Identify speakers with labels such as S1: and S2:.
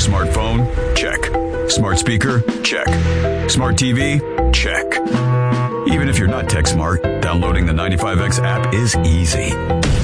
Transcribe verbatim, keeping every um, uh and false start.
S1: Smartphone? Check. Smart speaker? Check. Smart T V? Check. Even if you're not tech smart, downloading the ninety-five X app is easy.